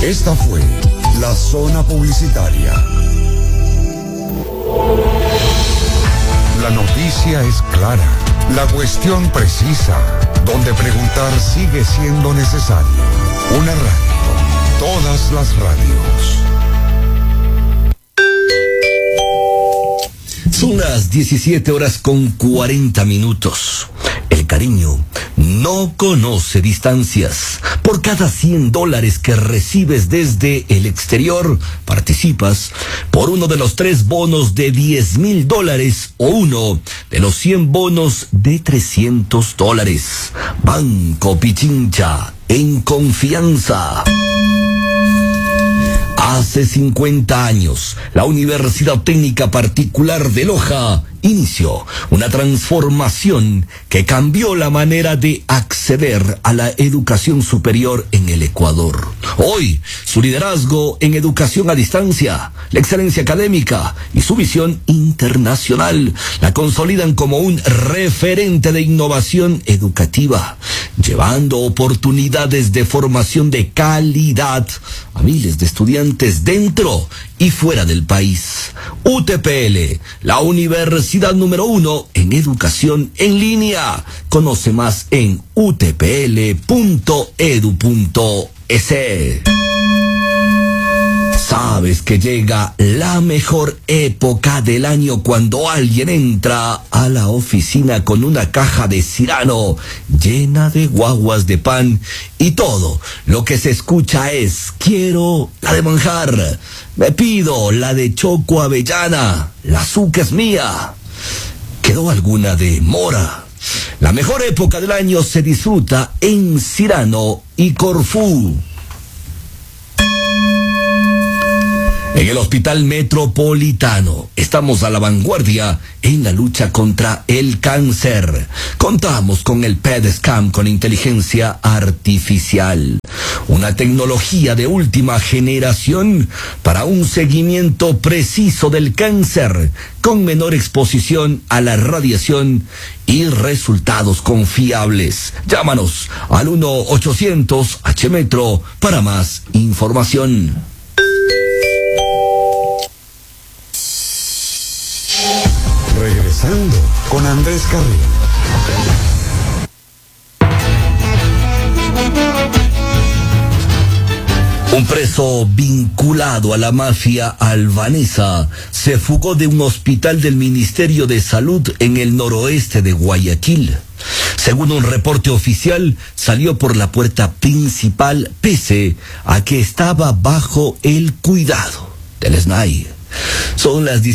Esta fue la zona publicitaria. La noticia es clara, la cuestión precisa, donde preguntar sigue siendo necesario. Una radio, todas las radios. Son las 17:40. El cariño no conoce distancias. Por cada $100 que recibes desde el exterior, participas por uno de los 3 bonos de $10,000 o uno de los 100 bonos de $300. Banco Pichincha, en confianza. Hace 50 años, la Universidad Técnica Particular de Loja inició una transformación que cambió la manera de acceder a la educación superior en el Ecuador. Hoy, su liderazgo en educación a distancia, la excelencia académica y su visión internacional la consolidan como un referente de innovación educativa, llevando oportunidades de formación de calidad a miles de estudiantes dentro y fuera del país. UTPL, la universidad número 1 en educación en línea. Conoce más en utpl.edu.es. Sabes que llega la mejor época del año cuando alguien entra a la oficina con una caja de Cirano llena de guaguas de pan y todo lo que se escucha es: quiero la de manjar, me pido la de choco avellana, la azúcar es mía. ¿Quedó alguna de mora? La mejor época del año se disfruta en Cirano y Corfú. En el Hospital Metropolitano estamos a la vanguardia en la lucha contra el cáncer. Contamos con el PET-Scan con inteligencia artificial, una tecnología de última generación para un seguimiento preciso del cáncer con menor exposición a la radiación y resultados confiables. Llámanos al 1-800-H-Metro para más información. Regresando con Andrés Carrillo. Un preso vinculado a la mafia albanesa se fugó de un hospital del Ministerio de Salud en el noroeste de Guayaquil. Según un reporte oficial, salió por la puerta principal pese a que estaba bajo el cuidado del SNAI. Son las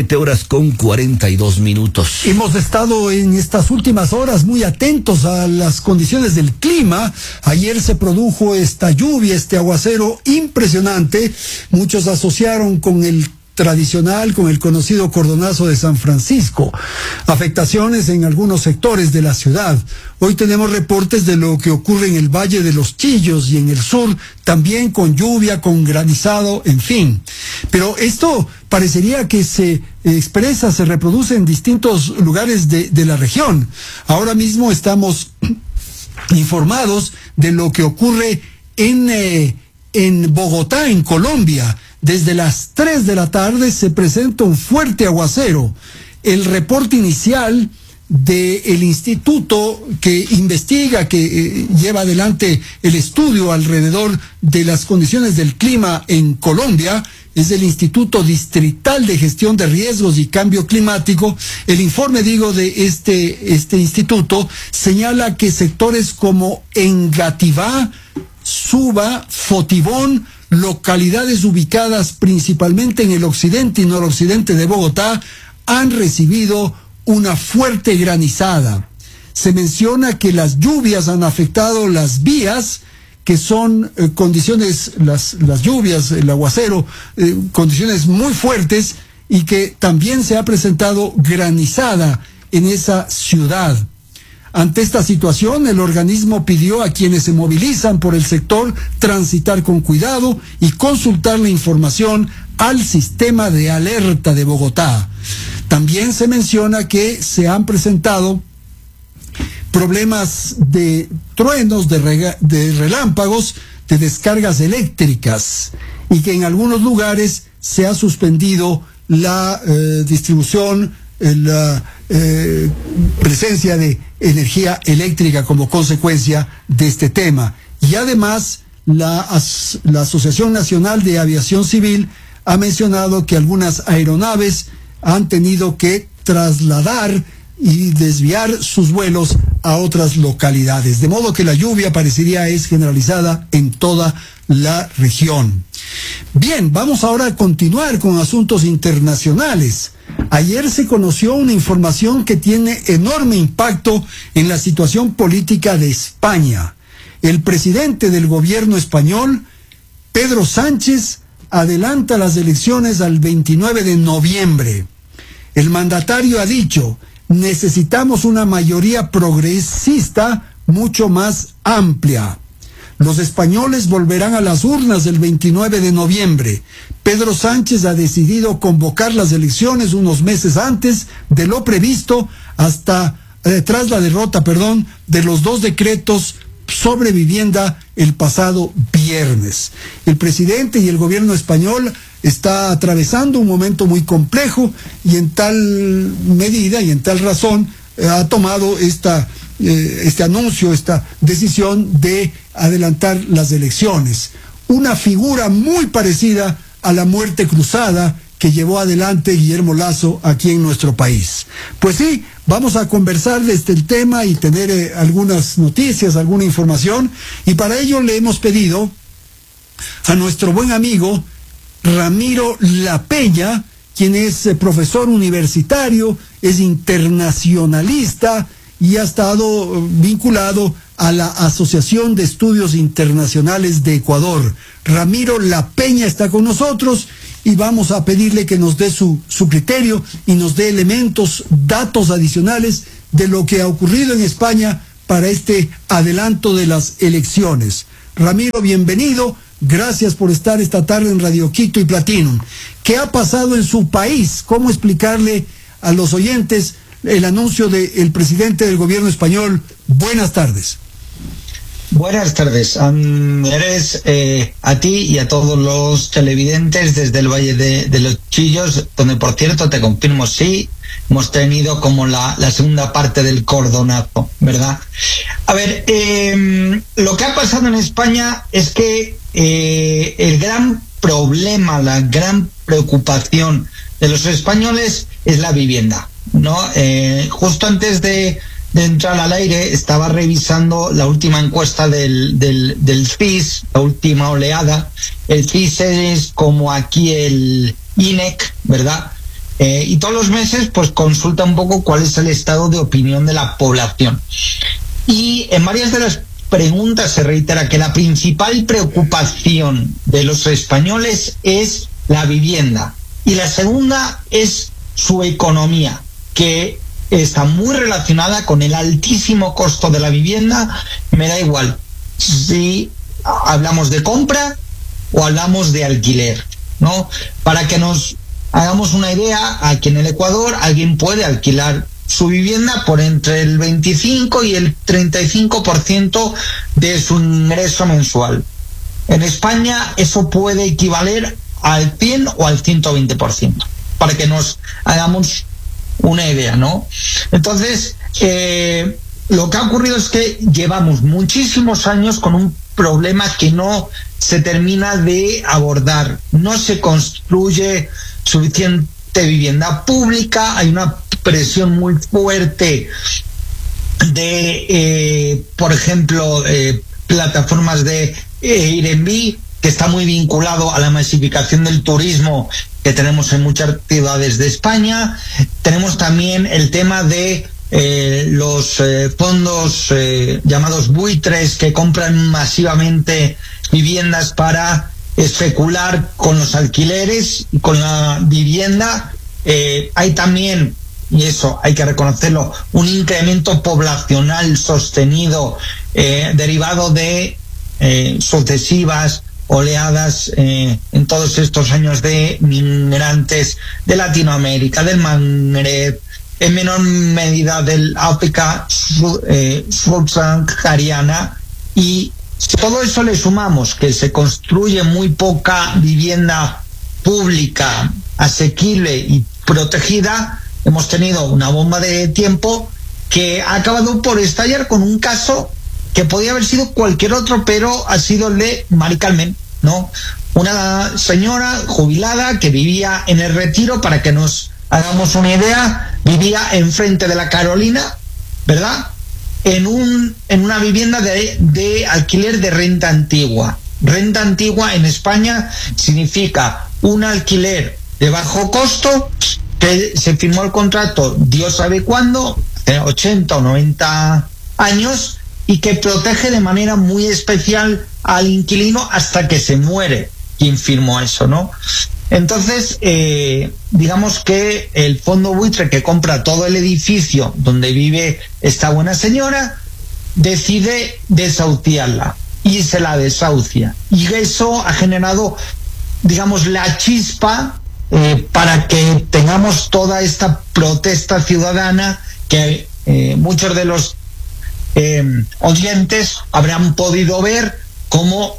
17:42. Hemos estado en estas últimas horas muy atentos a las condiciones del clima. Ayer se produjo esta lluvia, este aguacero impresionante. Muchos asociaron con el tradicional, con el conocido cordonazo de San Francisco. Afectaciones en algunos sectores de la ciudad. Hoy tenemos reportes de lo que ocurre en el Valle de los Chillos y en el sur, también con lluvia, con granizado, en fin. Pero esto parecería que se expresa, se reproduce en distintos lugares de la región. Ahora mismo estamos informados de lo que ocurre en Bogotá, en Colombia. Desde las 3 de la tarde se presenta un fuerte aguacero. El reporte inicial del instituto que investiga, que lleva adelante el estudio alrededor de las condiciones del clima en Colombia, es el Instituto Distrital de Gestión de Riesgos y Cambio Climático. El informe, de este instituto señala que sectores como Engativá, Suba, Fotibón, localidades ubicadas principalmente en el occidente y noroccidente de Bogotá, han recibido una fuerte granizada. Se menciona que las lluvias han afectado las vías, que son condiciones, las lluvias, el aguacero, condiciones muy fuertes, y que también se ha presentado granizada en esa ciudad. Ante esta situación, el organismo pidió a quienes se movilizan por el sector transitar con cuidado y consultar la información al sistema de alerta de Bogotá. También se menciona que se han presentado problemas de truenos, de relámpagos, de descargas eléctricas y que en algunos lugares se ha suspendido la distribución, la presencia de energía eléctrica como consecuencia de este tema. Y además, la Asociación Nacional de Aviación Civil ha mencionado que algunas aeronaves han tenido que trasladar y desviar sus vuelos a otras localidades, de modo que la lluvia parecería es generalizada en toda la región. Bien, vamos ahora a continuar con asuntos internacionales. Ayer se conoció una información que tiene enorme impacto en la situación política de España. El presidente del gobierno español, Pedro Sánchez, adelanta las elecciones al 29 de noviembre. El mandatario ha dicho: necesitamos una mayoría progresista mucho más amplia. Los españoles volverán a las urnas el 29 de noviembre. Pedro Sánchez ha decidido convocar las elecciones unos meses antes de lo previsto, tras la derrota, de los 2 decretos sobre vivienda el pasado viernes. El presidente y el gobierno español está atravesando un momento muy complejo y en tal medida y en tal razón ha tomado este anuncio, esta decisión de adelantar las elecciones. Una figura muy parecida a la muerte cruzada que llevó adelante Guillermo Lasso aquí en nuestro país. Pues sí, vamos a conversar de este tema y tener algunas noticias, alguna información, y para ello le hemos pedido a nuestro buen amigo Ramiro La Peña, quien es profesor universitario, es internacionalista y ha estado vinculado a la Asociación de Estudios Internacionales de Ecuador. Ramiro La Peña está con nosotros y vamos a pedirle que nos dé su criterio y nos dé elementos, datos adicionales de lo que ha ocurrido en España para este adelanto de las elecciones. Ramiro, bienvenido. Gracias por estar esta tarde en Radio Quito y Platinum. ¿Qué ha pasado en su país? ¿Cómo explicarle a los oyentes el anuncio del presidente del gobierno español? Buenas tardes. Buenas tardes, Andrés, a ti y a todos los televidentes desde el Valle de los Chillos, donde, por cierto, te confirmo, sí, hemos tenido como la segunda parte del cordonazo, ¿verdad? A ver, lo que ha pasado en España es que el gran problema, la gran preocupación de los españoles es la vivienda, ¿no? Justo antes de entrar al aire estaba revisando la última encuesta del CIS, la última oleada. El CIS es como aquí el INEC, ¿verdad? Y todos los meses pues consulta un poco cuál es el estado de opinión de la población. Y en varias de las preguntas se reitera que la principal preocupación de los españoles es la vivienda. Y la segunda es su economía, que está muy relacionada con el altísimo costo de la vivienda. Me da igual si hablamos de compra o hablamos de alquiler, ¿no? Para que nos hagamos una idea, aquí en el Ecuador alguien puede alquilar su vivienda por entre el 25 y el 35% de su ingreso mensual. En España eso puede equivaler al 100 o al 120%, para que nos hagamos una idea, ¿no? Entonces, lo que ha ocurrido es que llevamos muchísimos años con un problema que no se termina de abordar. No se construye suficiente vivienda pública, hay una presión muy fuerte de, por ejemplo, plataformas de Airbnb, que está muy vinculado a la masificación del turismo que tenemos en muchas ciudades de España. Tenemos también el tema de los fondos llamados buitres, que compran masivamente viviendas para especular con los alquileres y con la vivienda. Hay también, y eso hay que reconocerlo, un incremento poblacional sostenido derivado de sucesivas oleadas en todos estos años de migrantes de Latinoamérica, del Magreb, en menor medida del África subsahariana y Si todo eso le sumamos que se construye muy poca vivienda pública, asequible y protegida, hemos tenido una bomba de tiempo que ha acabado por estallar con un caso que podía haber sido cualquier otro, pero ha sido el de Mari Carmen, ¿no? Una señora jubilada que vivía en el Retiro, para que nos hagamos una idea, vivía enfrente de la Carolina, ¿verdad? En una vivienda de alquiler de renta antigua. Renta antigua en España significa un alquiler de bajo costo, que se firmó el contrato Dios sabe cuándo, 80 o 90 años, y que protege de manera muy especial al inquilino hasta que se muere quien firmó eso, ¿no? Entonces, digamos que el fondo buitre que compra todo el edificio donde vive esta buena señora decide desahuciarla y se la desahucia. Y eso ha generado, digamos, la chispa para que tengamos toda esta protesta ciudadana que muchos de los oyentes habrán podido ver, como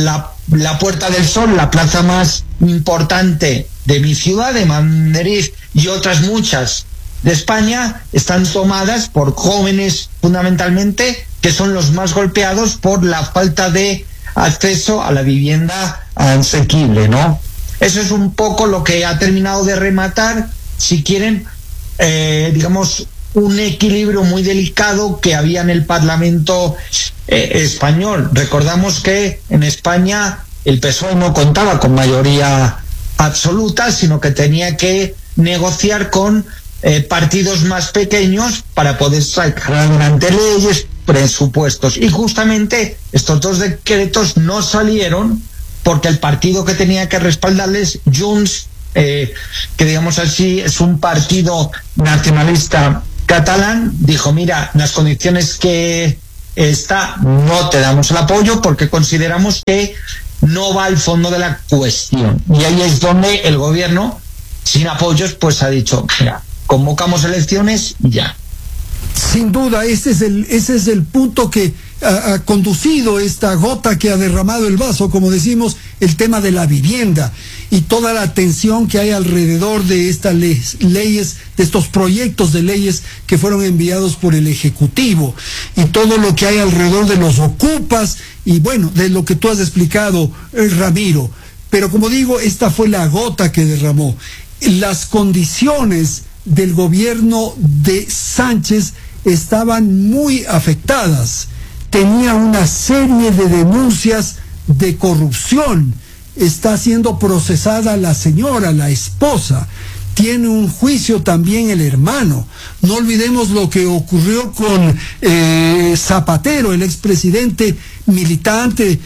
la Puerta del Sol, la plaza más importante de mi ciudad, de Madrid, y otras muchas de España, están tomadas por jóvenes fundamentalmente, que son los más golpeados por la falta de acceso a la vivienda asequible, ¿no? Eso es un poco lo que ha terminado de rematar, si quieren, digamos, un equilibrio muy delicado que había en el Parlamento español. Recordamos que en España el PSOE no contaba con mayoría absoluta, sino que tenía que negociar con partidos más pequeños para poder sacar adelante leyes, presupuestos. Y justamente estos dos decretos no salieron porque el partido que tenía que respaldarles, Junts, que digamos así es un partido nacionalista catalán, dijo: mira, las condiciones que está, no te damos el apoyo porque consideramos que no va al fondo de la cuestión. Y ahí es donde el gobierno, sin apoyos, pues ha dicho: mira, convocamos elecciones y ya. Sin duda, ese es el punto que ha conducido esta gota que ha derramado el vaso, como decimos, el tema de la vivienda y toda la tensión que hay alrededor de estas leyes, de estos proyectos de leyes que fueron enviados por el Ejecutivo, y todo lo que hay alrededor de los ocupas y bueno, de lo que tú has explicado, Ramiro. Pero como digo, esta fue la gota que derramó. Las condiciones del gobierno de Sánchez estaban muy afectadas. Tenía una serie de denuncias de corrupción. Está siendo procesada la señora, la esposa. Tiene un juicio también el hermano. No olvidemos lo que ocurrió con Zapatero, el expresidente militante,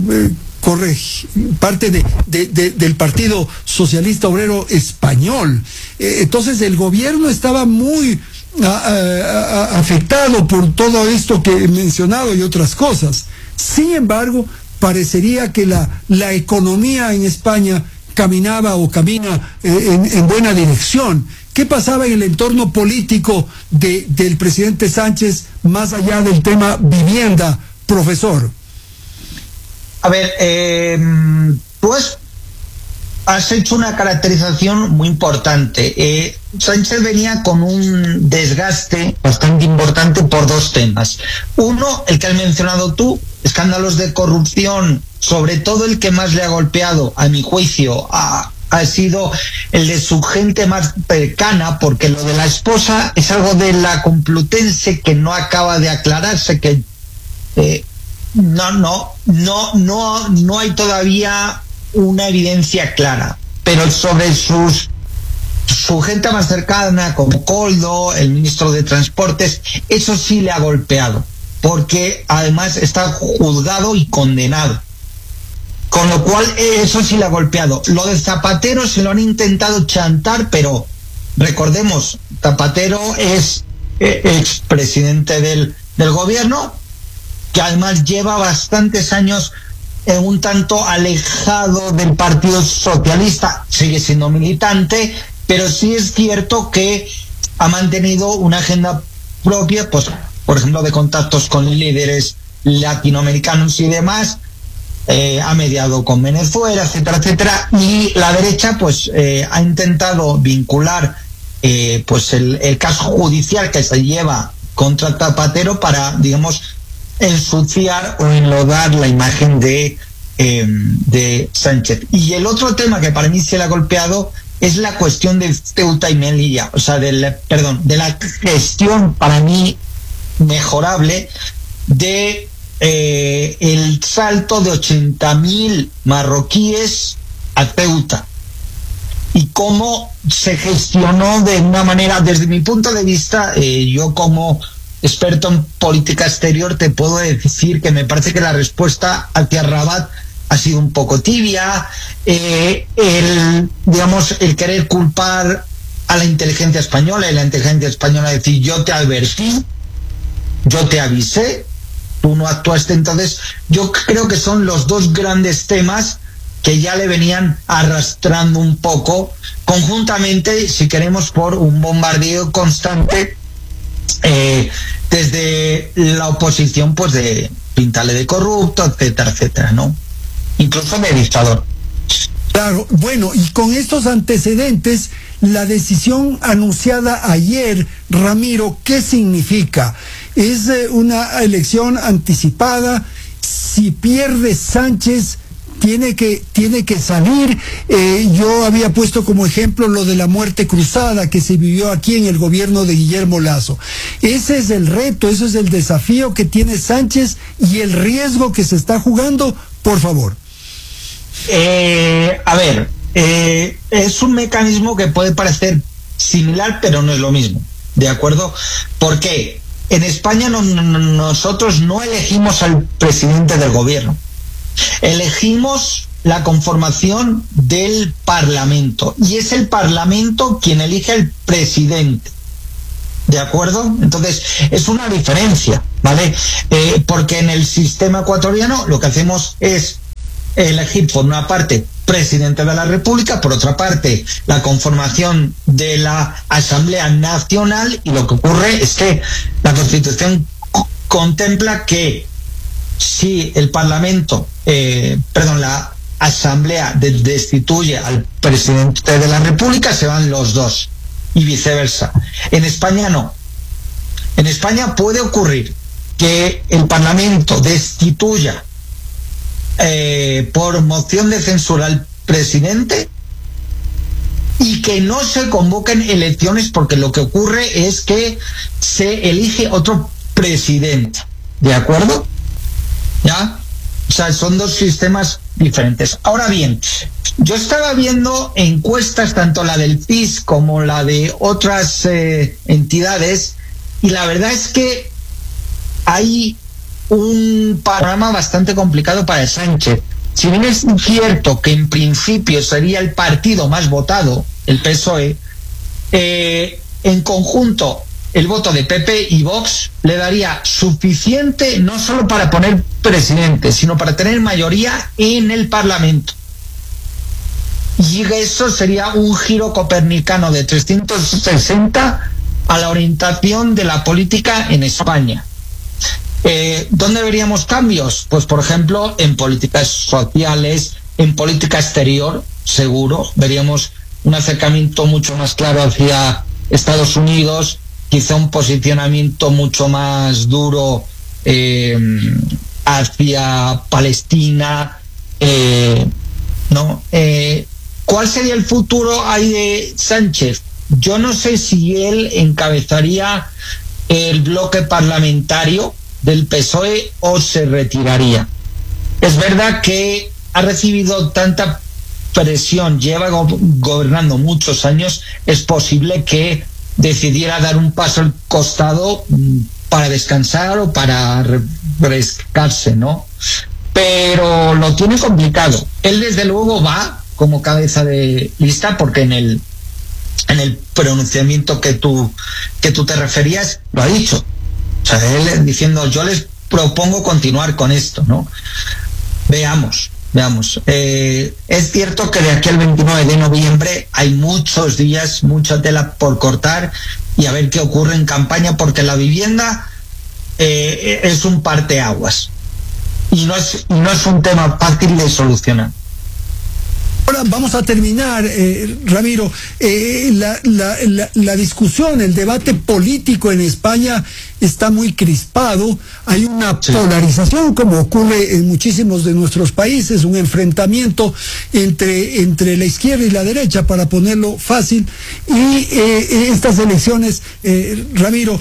parte del Partido Socialista Obrero Español. Entonces el gobierno estaba muy afectado por todo esto que he mencionado y otras cosas. Sin embargo, parecería que la economía en España caminaba o camina en buena dirección. ¿Qué pasaba en el entorno político del presidente Sánchez, más allá del tema vivienda, profesor? A ver, pues has hecho una caracterización muy importante. Sánchez venía con un desgaste bastante importante por dos temas. Uno, el que has mencionado tú, escándalos de corrupción, sobre todo el que más le ha golpeado, a mi juicio, ha sido el de su gente más cercana, porque lo de la esposa es algo de la Complutense que no acaba de aclararse, que no hay todavía una evidencia clara, pero sobre su gente más cercana, como Koldo, el ministro de Transportes, eso sí le ha golpeado, porque además está juzgado y condenado, con lo cual eso sí le ha golpeado. Lo de Zapatero se lo han intentado chantar, pero recordemos, Zapatero es expresidente del gobierno, que además lleva bastantes años un tanto alejado del Partido Socialista. Sigue siendo militante, pero sí es cierto que ha mantenido una agenda propia, pues por ejemplo de contactos con líderes latinoamericanos y demás, ha mediado con Venezuela, etcétera, etcétera, y la derecha pues ha intentado vincular pues el caso judicial que se lleva contra Zapatero para, digamos, ensuciar o enlodar la imagen de Sánchez. Y el otro tema que para mí se le ha golpeado es la cuestión de Ceuta y Melilla, o sea, de la gestión para mí mejorable de el salto de 80.000 marroquíes a Ceuta, y cómo se gestionó de una manera, desde mi punto de vista, yo como experto en política exterior te puedo decir que me parece que la respuesta hacia Rabat ha sido un poco tibia. El querer culpar a la inteligencia española, y la inteligencia española decir yo te advertí, yo te avisé, tú no actuaste. Entonces yo creo que son los dos grandes temas que ya le venían arrastrando un poco conjuntamente, si queremos, por un bombardeo constante desde la oposición, pues de pintarle de corrupto, etcétera, etcétera, ¿no? Incluso de dictador. Claro, bueno, y con estos antecedentes, la decisión anunciada ayer, Ramiro, ¿qué significa? ¿Es una elección anticipada? Si pierde Sánchez, tiene que salir. Yo había puesto como ejemplo lo de la muerte cruzada que se vivió aquí en el gobierno de Guillermo Lasso. Ese es el reto, ese es el desafío que tiene Sánchez y el riesgo que se está jugando, por favor. Es un mecanismo que puede parecer similar, pero no es lo mismo, ¿de acuerdo? Porque en España nosotros no elegimos al presidente del gobierno, elegimos la conformación del Parlamento, y es el Parlamento quien elige al presidente, ¿de acuerdo? Entonces es una diferencia, ¿vale? Porque en el sistema ecuatoriano lo que hacemos es elegir, por una parte, presidente de la República, por otra parte, la conformación de la Asamblea Nacional, y lo que ocurre es que la Constitución contempla que si el Parlamento, la Asamblea destituye al presidente de la República, se van los dos, y viceversa. En España no. En España puede ocurrir que el Parlamento destituya por moción de censura al presidente y que no se convoquen elecciones, porque lo que ocurre es que se elige otro presidente, ¿de acuerdo? ¿Ya? O sea, son dos sistemas diferentes. Ahora bien, yo estaba viendo encuestas, tanto la del PIS como la de otras entidades, y la verdad es que hay un panorama bastante complicado para Sánchez. Si bien es cierto que en principio sería el partido más votado, el PSOE, en conjunto el voto de PP y Vox le daría suficiente no solo para poner presidente, sino para tener mayoría en el Parlamento. Y eso sería un giro copernicano de 360 a la orientación de la política en España. ¿Dónde veríamos cambios? Pues, por ejemplo, en políticas sociales, en política exterior, seguro. Veríamos un acercamiento mucho más claro hacia Estados Unidos, quizá un posicionamiento mucho más duro hacia Palestina, ¿no? ¿Cuál sería el futuro ahí de Sánchez? Yo no sé si él encabezaría el bloque parlamentario del PSOE o se retiraría. Es verdad que ha recibido tanta presión, lleva gobernando muchos años, es posible que decidiera dar un paso al costado para descansar o para refrescarse, ¿no? Pero lo tiene complicado. Él desde luego va como cabeza de lista, porque en el pronunciamiento que tú te referías lo ha dicho. O sea, él diciendo, yo les propongo continuar con esto, ¿no? Veamos. Es cierto que de aquí al 29 de noviembre hay muchos días, mucha tela por cortar, y a ver qué ocurre en campaña, porque la vivienda es un parteaguas. Y no es un tema fácil de solucionar. Ahora vamos a terminar, Ramiro, la discusión, el debate político en España está muy crispado, hay una polarización como ocurre en muchísimos de nuestros países, un enfrentamiento entre la izquierda y la derecha, para ponerlo fácil, y estas elecciones, Ramiro,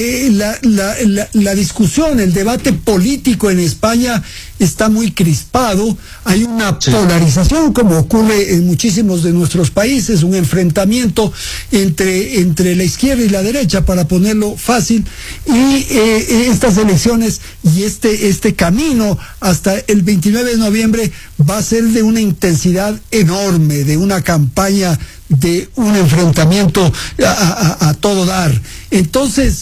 la discusión, el debate político en España está muy crispado, hay una polarización como ocurre en muchísimos de nuestros países, un enfrentamiento entre la izquierda y la derecha, para ponerlo fácil, y estas elecciones y este camino hasta el 29 de noviembre va a ser de una intensidad enorme, de una campaña, de un enfrentamiento a todo dar. Entonces,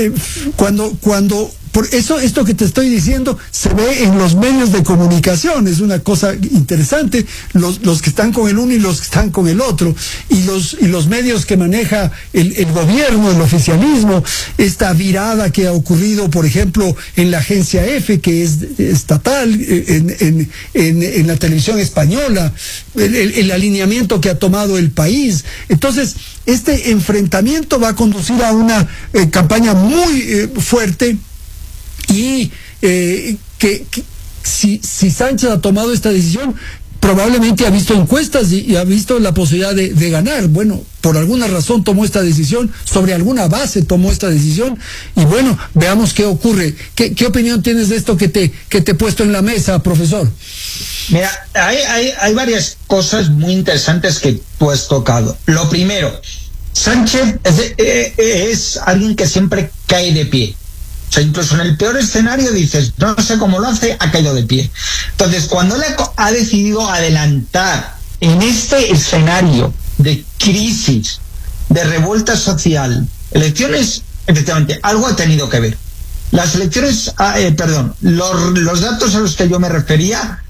por eso, esto que te estoy diciendo se ve en los medios de comunicación, es una cosa interesante, los que están con el uno y los que están con el otro, y los medios que maneja el gobierno, el oficialismo, esta virada que ha ocurrido, por ejemplo, en la agencia EFE, que es estatal, en la televisión española, el alineamiento que ha tomado el país. Entonces, este enfrentamiento va a conducir a una campaña muy fuerte, y que si Sánchez ha tomado esta decisión, probablemente ha visto encuestas y ha visto la posibilidad de ganar. Bueno, por alguna razón tomó esta decisión, sobre alguna base tomó esta decisión, y bueno, veamos qué ocurre. ¿Qué opinión tienes de esto que te he puesto en la mesa, profesor? Mira, hay varias cosas muy interesantes que tú has tocado. Lo primero, Sánchez es alguien que siempre cae de pie. O sea, incluso en el peor escenario dices, no sé cómo lo hace, ha caído de pie. Entonces, cuando él ha decidido adelantar en este escenario de crisis, de revuelta social, elecciones, efectivamente, algo ha tenido que ver. Las elecciones, los datos a los que yo me refería